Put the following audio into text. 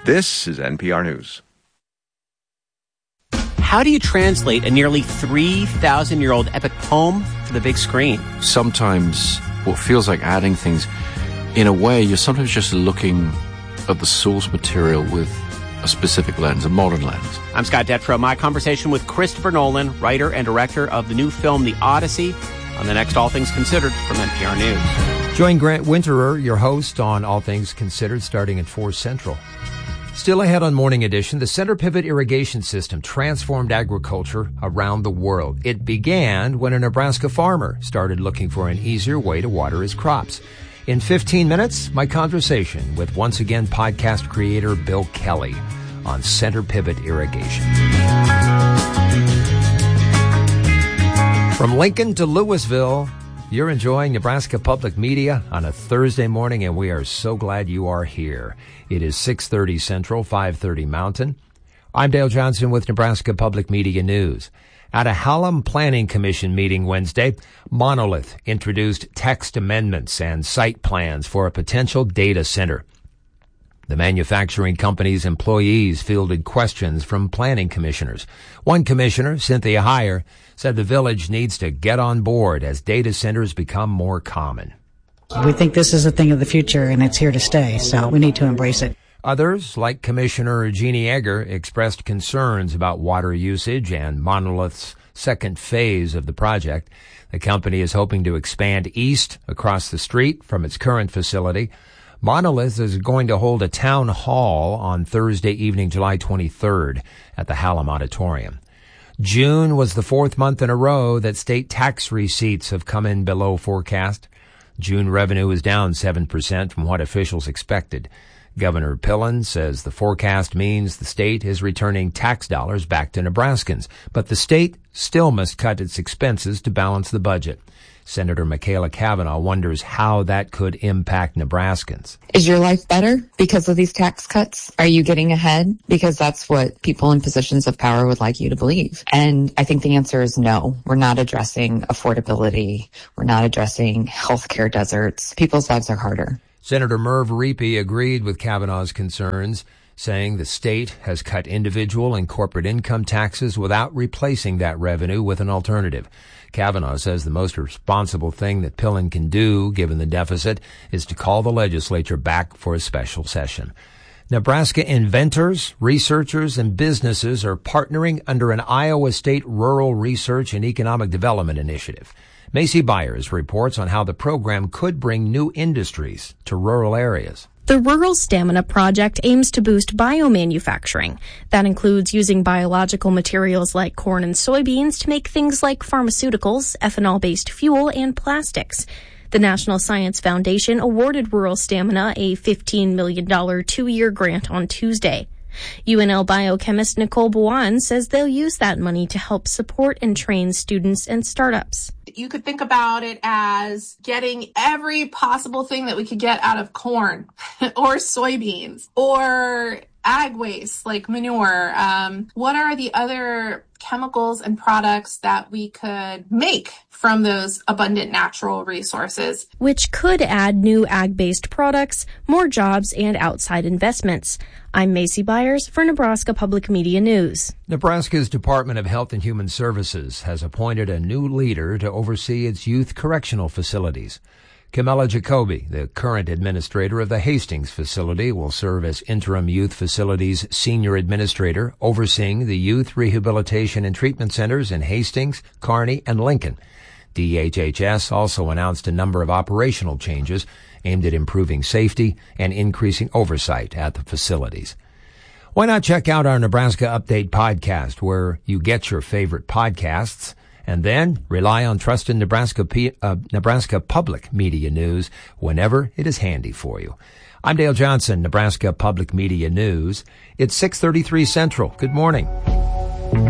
This is NPR News. How do you translate a nearly 3,000-year-old epic poem for the big screen? Sometimes what feels like adding things, in a way, you're sometimes just looking at the source material with a specific lens, a modern lens. I'm Scott Detrow. My conversation with Christopher Nolan, writer and director of the new film The Odyssey, on the next All Things Considered from NPR News. Join Grant Winterer, your host, on All Things Considered, starting at 4 Central. Still ahead on Morning Edition, the Center Pivot irrigation system transformed agriculture around the world. It began when a Nebraska farmer started looking for an easier way to water his crops. In 15 minutes, my conversation with once again podcast creator Bill Kelly on Center Pivot irrigation. From Lincoln to Louisville, you're enjoying Nebraska Public Media on a Thursday morning, and we are so glad you are here. It is 6:30 Central, 5:30 Mountain. I'm Dale Johnson with Nebraska Public Media News. At a Hallam Planning Commission meeting Wednesday, Monolith introduced text amendments and site plans for a potential data center. The manufacturing company's employees fielded questions from planning commissioners. One commissioner, Cynthia Heyer, said the village needs to get on board as data centers become more common. We think this is a thing of the future, and it's here to stay, so we need to embrace it. Others, like Commissioner Jeannie Egger, expressed concerns about water usage and Monolith's second phase of the project. The company is hoping to expand east across the street from its current facility. Monolith is going to hold a town hall on Thursday evening, July 23rd at the Hallam Auditorium. June was the 4th month in a row that state tax receipts have come in below forecast. June revenue is down 7% from what officials expected. Governor Pillen says the forecast means the state is returning tax dollars back to Nebraskans, but the state still must cut its expenses to balance the budget. Senator Michaela Cavanaugh wonders how that could impact Nebraskans. Is your life better because of these tax cuts? Are you getting ahead? Because that's what people in positions of power would like you to believe. And I think the answer is no. We're not addressing affordability. We're not addressing healthcare deserts. People's lives are harder. Senator Merv Reapy agreed with Cavanaugh's concerns, saying the state has cut individual and corporate income taxes without replacing that revenue with an alternative. Cavanaugh says the most responsible thing that Pillen can do, given the deficit, is to call the legislature back for a special session. Nebraska inventors, researchers, and businesses are partnering under an Iowa State Rural Research and Economic Development Initiative. Macy Byers reports on how the program could bring new industries to rural areas. The Rural Stamina Project aims to boost biomanufacturing. That includes using biological materials like corn and soybeans to make things like pharmaceuticals, ethanol-based fuel, and plastics. The National Science Foundation awarded Rural Stamina a $15 million 2-year grant on Tuesday. UNL biochemist Nicole Buwan says they'll use that money to help support and train students and startups. You could think about it as getting every possible thing that we could get out of corn or soybeans or ag waste like manure. What are the other chemicals and products that we could make from those abundant natural resources? Which could add new ag-based products, more jobs, and outside investments. I'm Macy Byers for Nebraska Public Media News. Nebraska's Department of Health and Human Services has appointed a new leader to oversee its youth correctional facilities. Camilla Jacoby, the current administrator of the Hastings facility, will serve as interim youth facilities senior administrator, overseeing the youth rehabilitation and treatment centers in Hastings, Kearney, and Lincoln. DHHS also announced a number of operational changes aimed at improving safety and increasing oversight at the facilities. Why not check out our Nebraska Update podcast, where you get your favorite podcasts, and then rely on trusted Nebraska Public Media News whenever it is handy for you. I'm Dale Johnson, Nebraska Public Media News. It's 6:33 Central. Good morning.